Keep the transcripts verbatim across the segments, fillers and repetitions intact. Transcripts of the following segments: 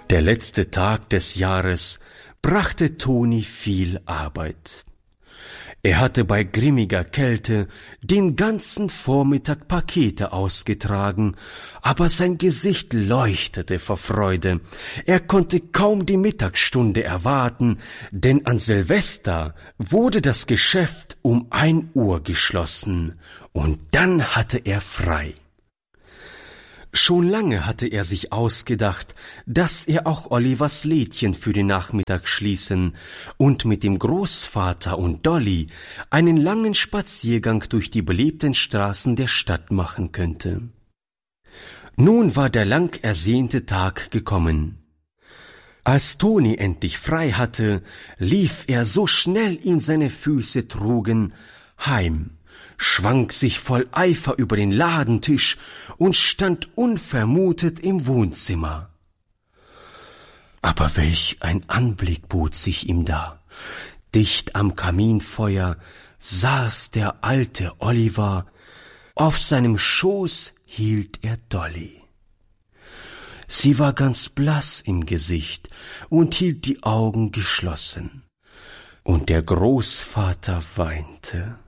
Der letzte Tag des Jahres brachte Toni viel Arbeit. Er hatte bei grimmiger Kälte den ganzen Vormittag Pakete ausgetragen, aber sein Gesicht leuchtete vor Freude. Er konnte kaum die Mittagsstunde erwarten, denn an Silvester wurde das Geschäft um ein Uhr geschlossen, und dann hatte er frei. Schon lange hatte er sich ausgedacht, dass er auch Olivers Lädchen für den Nachmittag schließen und mit dem Großvater und Dolly einen langen Spaziergang durch die belebten Straßen der Stadt machen könnte. Nun war der lang ersehnte Tag gekommen. Als Toni endlich frei hatte, lief er so schnell ihn seine Füße trugen heim, schwang sich voll Eifer über den Ladentisch und stand unvermutet im Wohnzimmer. Aber welch ein Anblick bot sich ihm da! Dicht am Kaminfeuer saß der alte Oliver, auf seinem Schoß hielt er Dolly. Sie war ganz blass im Gesicht und hielt die Augen geschlossen, und der Großvater weinte.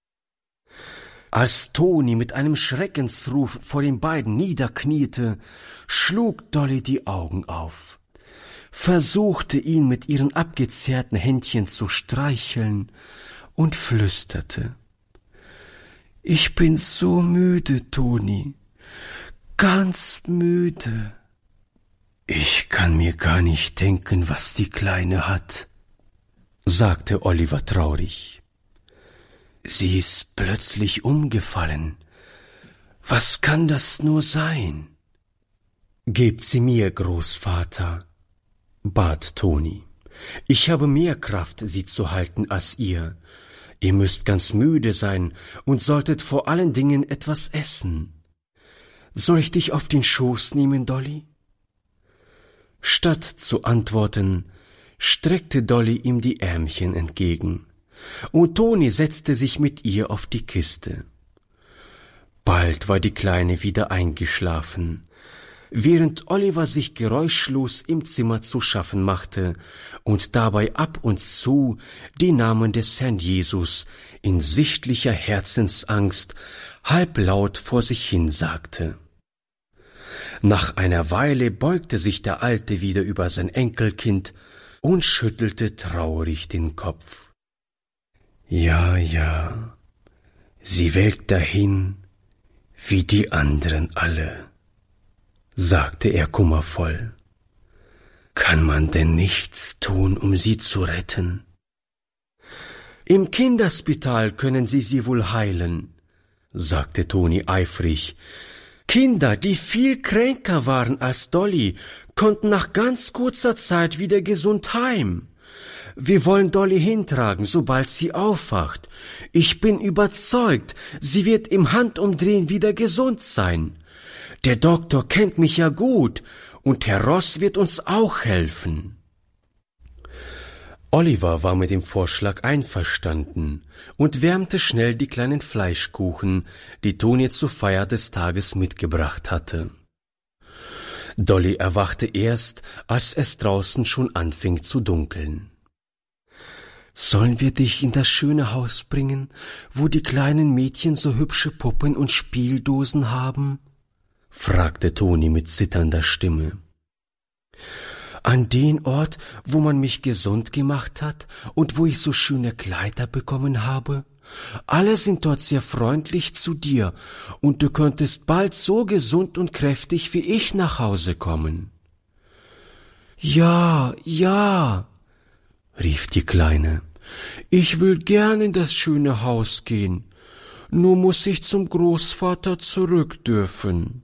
Als Toni mit einem Schreckensruf vor den beiden niederkniete, schlug Dolly die Augen auf, versuchte ihn mit ihren abgezehrten Händchen zu streicheln und flüsterte: »Ich bin so müde, Toni, ganz müde.« »Ich kann mir gar nicht denken, was die Kleine hat«, sagte Oliver traurig. »Sie ist plötzlich umgefallen. Was kann das nur sein?« »Gebt sie mir, Großvater«, bat Toni. »Ich habe mehr Kraft, sie zu halten, als ihr. Ihr müsst ganz müde sein und solltet vor allen Dingen etwas essen. Soll ich dich auf den Schoß nehmen, Dolly?« Statt zu antworten, streckte Dolly ihm die Ärmchen entgegen, und Toni setzte sich mit ihr auf die Kiste. Bald war die Kleine wieder eingeschlafen, während Oliver sich geräuschlos im Zimmer zu schaffen machte und dabei ab und zu die Namen des Herrn Jesus in sichtlicher Herzensangst halblaut vor sich hin sagte. Nach einer Weile beugte sich der Alte wieder über sein Enkelkind und schüttelte traurig den Kopf. »Ja, ja, sie welkt dahin, wie die anderen alle«, sagte er kummervoll. »Kann man denn nichts tun, um sie zu retten?« »Im Kinderspital können sie sie wohl heilen«, sagte Toni eifrig. »Kinder, die viel kränker waren als Dolly, konnten nach ganz kurzer Zeit wieder gesund heim. Wir wollen Dolly hintragen, sobald sie aufwacht. Ich bin überzeugt, sie wird im Handumdrehen wieder gesund sein. Der Doktor kennt mich ja gut, und Herr Ross wird uns auch helfen.« Oliver war mit dem Vorschlag einverstanden und wärmte schnell die kleinen Fleischkuchen, die Toni zur Feier des Tages mitgebracht hatte. Dolly erwachte erst, als es draußen schon anfing zu dunkeln. »Sollen wir dich in das schöne Haus bringen, wo die kleinen Mädchen so hübsche Puppen und Spieldosen haben?« fragte Toni mit zitternder Stimme. »An den Ort, wo man mich gesund gemacht hat und wo ich so schöne Kleider bekommen habe? Alle sind dort sehr freundlich zu dir, und du könntest bald so gesund und kräftig wie ich nach Hause kommen.« »Ja, ja«, rief die Kleine, »ich will gern in das schöne Haus gehen, nur muß ich zum Großvater zurück dürfen.«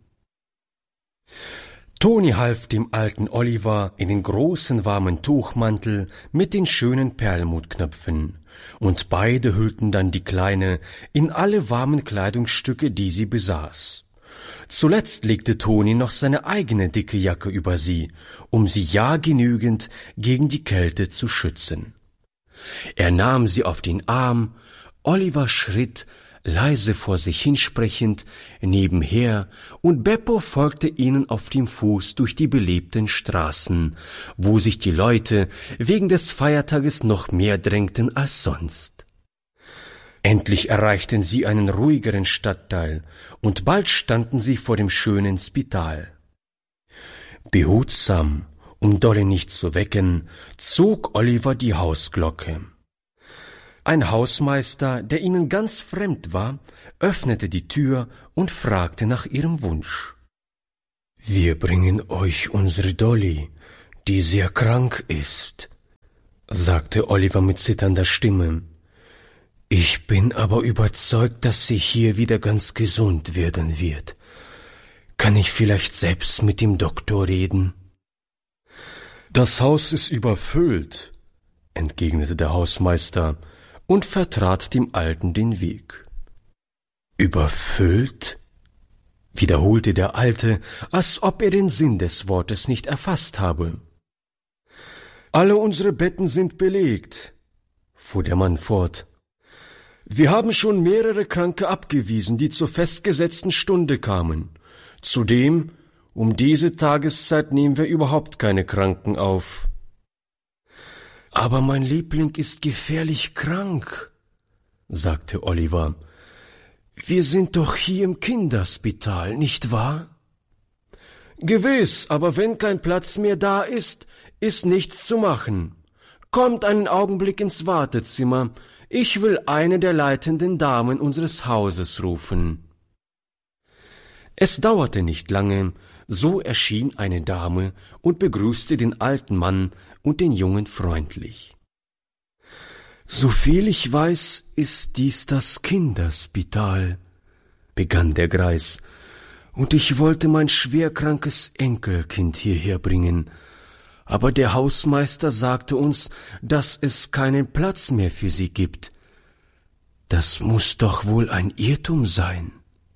Toni half dem alten Oliver in den großen warmen Tuchmantel mit den schönen Perlmuttknöpfen, und beide hüllten dann die Kleine in alle warmen Kleidungsstücke, die sie besaß. Zuletzt legte Toni noch seine eigene dicke Jacke über sie, um sie ja genügend gegen die Kälte zu schützen. Er nahm sie auf den Arm, Oliver schritt, leise vor sich hinsprechend, nebenher, und Beppo folgte ihnen auf dem Fuß durch die belebten Straßen, wo sich die Leute wegen des Feiertages noch mehr drängten als sonst. Endlich erreichten sie einen ruhigeren Stadtteil, und bald standen sie vor dem schönen Spital. Behutsam, um Dolly nicht zu wecken, zog Oliver die Hausglocke. Ein Hausmeister, der ihnen ganz fremd war, öffnete die Tür und fragte nach ihrem Wunsch. »Wir bringen euch unsere Dolly, die sehr krank ist«, sagte Oliver mit zitternder Stimme. »Ich bin aber überzeugt, dass sie hier wieder ganz gesund werden wird. Kann ich vielleicht selbst mit dem Doktor reden?« »Das Haus ist überfüllt«, entgegnete der Hausmeister und vertrat dem Alten den Weg. »Überfüllt?« wiederholte der Alte, als ob er den Sinn des Wortes nicht erfasst habe. »Alle unsere Betten sind belegt«, fuhr der Mann fort. »Wir haben schon mehrere Kranke abgewiesen, die zur festgesetzten Stunde kamen. Zudem, um diese Tageszeit nehmen wir überhaupt keine Kranken auf.« »Aber mein Liebling ist gefährlich krank«, sagte Oliver. »Wir sind doch hier im Kinderspital, nicht wahr?« »Gewiss, aber wenn kein Platz mehr da ist, ist nichts zu machen. Kommt einen Augenblick ins Wartezimmer, ich will eine der leitenden Damen unseres Hauses rufen.« Es dauerte nicht lange, so erschien eine Dame und begrüßte den alten Mann und den Jungen freundlich. »Soviel ich weiß, ist dies das Kinderspital«, begann der Greis, »und ich wollte mein schwerkrankes Enkelkind hierher bringen, aber der Hausmeister sagte uns, dass es keinen Platz mehr für sie gibt. Das muß doch wohl ein Irrtum sein.«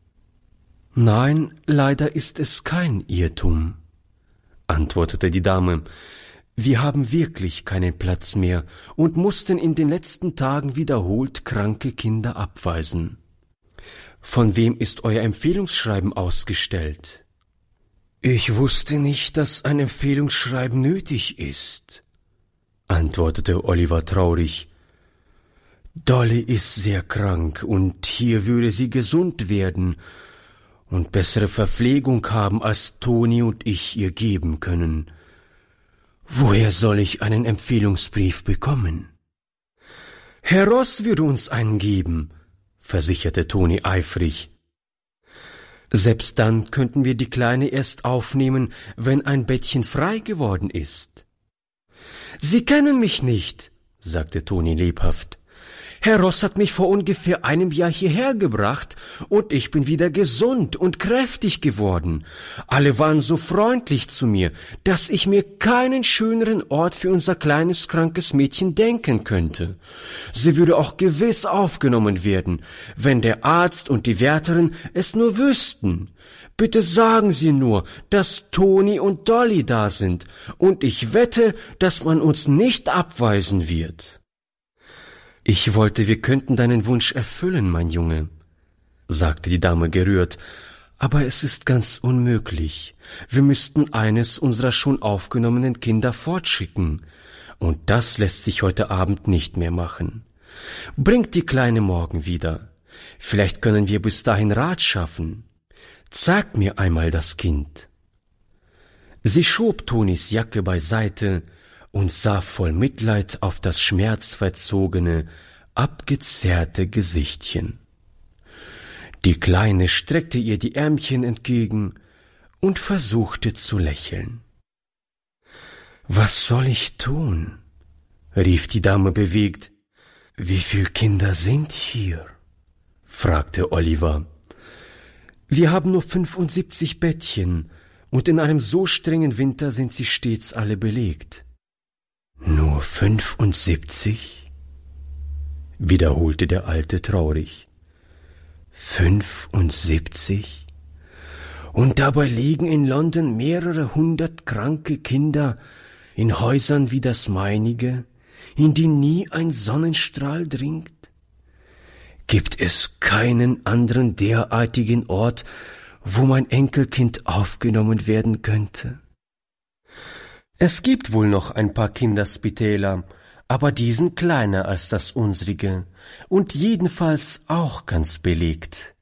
»Nein, leider ist es kein Irrtum«, antwortete die Dame. »Wir haben wirklich keinen Platz mehr und mussten in den letzten Tagen wiederholt kranke Kinder abweisen. Von wem ist euer Empfehlungsschreiben ausgestellt?« »Ich wusste nicht, dass ein Empfehlungsschreiben nötig ist«, antwortete Oliver traurig. »Dolly ist sehr krank und hier würde sie gesund werden und bessere Verpflegung haben, als Toni und ich ihr geben können. Woher soll ich einen Empfehlungsbrief bekommen?« »Herr Ross würde uns einen geben«, versicherte Toni eifrig. »Selbst dann könnten wir die Kleine erst aufnehmen, wenn ein Bettchen frei geworden ist.« »Sie kennen mich nicht«, sagte Toni lebhaft. »Herr Ross hat mich vor ungefähr einem Jahr hierher gebracht, und ich bin wieder gesund und kräftig geworden. Alle waren so freundlich zu mir, dass ich mir keinen schöneren Ort für unser kleines, krankes Mädchen denken könnte. Sie würde auch gewiss aufgenommen werden, wenn der Arzt und die Wärterin es nur wüssten. Bitte sagen Sie nur, dass Toni und Dolly da sind, und ich wette, dass man uns nicht abweisen wird.« »Ich wollte, wir könnten deinen Wunsch erfüllen, mein Junge«, sagte die Dame gerührt, »aber es ist ganz unmöglich. Wir müssten eines unserer schon aufgenommenen Kinder fortschicken, und das lässt sich heute Abend nicht mehr machen. Bringt die Kleine morgen wieder. Vielleicht können wir bis dahin Rat schaffen. Zeigt mir einmal das Kind.« Sie schob Tonis Jacke beiseite und sah voll Mitleid auf das schmerzverzogene, abgezerrte Gesichtchen. Die Kleine streckte ihr die Ärmchen entgegen und versuchte zu lächeln. »Was soll ich tun?«, rief die Dame bewegt. »Wie viel Kinder sind hier?«, fragte Oliver. »Wir haben nur fünfundsiebzig Bettchen, und in einem so strengen Winter sind sie stets alle belegt.« »Nur fünfundsiebzig?«, wiederholte der Alte traurig. »Fünfundsiebzig? Und dabei liegen in London mehrere hundert kranke Kinder in Häusern wie das meinige, in die nie ein Sonnenstrahl dringt? Gibt es keinen anderen derartigen Ort, wo mein Enkelkind aufgenommen werden könnte? Es gibt wohl noch ein paar Kinderspitäler, aber die sind kleiner als das unsrige und jedenfalls auch ganz belegt.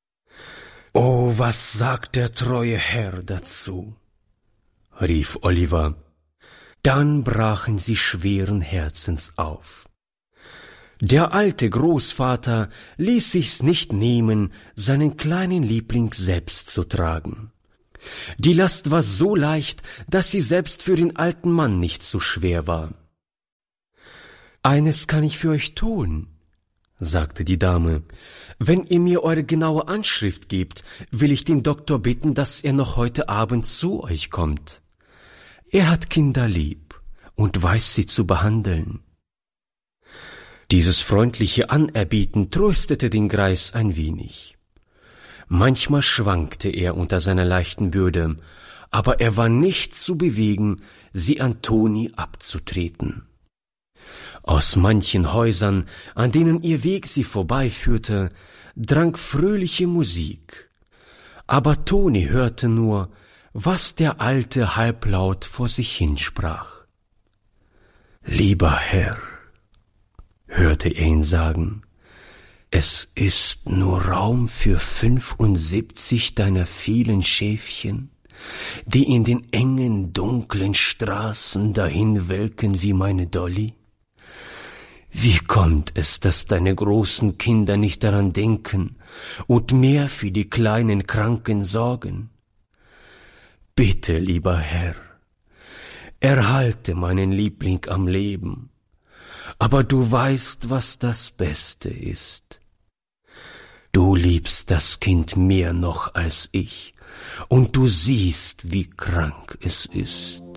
»Oh, was sagt der treue Herr dazu?« rief Oliver. Dann brachen sie schweren Herzens auf. Der alte Großvater ließ sich's nicht nehmen, seinen kleinen Liebling selbst zu tragen. Die Last war so leicht, dass sie selbst für den alten Mann nicht so schwer war. »Eines kann ich für euch tun«, sagte die Dame. »Wenn ihr mir eure genaue Anschrift gebt, will ich den Doktor bitten, dass er noch heute Abend zu euch kommt. Er hat Kinder lieb und weiß sie zu behandeln.« Dieses freundliche Anerbieten tröstete den Greis ein wenig. Manchmal schwankte er unter seiner leichten Bürde, aber er war nicht zu bewegen, sie an Toni abzutreten. Aus manchen Häusern, an denen ihr Weg sie vorbeiführte, drang fröhliche Musik. Aber Toni hörte nur, was der Alte halblaut vor sich hinsprach. »Lieber Herr«, hörte er ihn sagen, »es ist nur Raum für fünfundsiebzig deiner vielen Schäfchen, die in den engen, dunklen Straßen dahin welken wie meine Dolly. Wie kommt es, dass deine großen Kinder nicht daran denken und mehr für die kleinen Kranken sorgen? Bitte, lieber Herr, erhalte meinen Liebling am Leben, aber du weißt, was das Beste ist. Du liebst das Kind mehr noch als ich, und du siehst, wie krank es ist.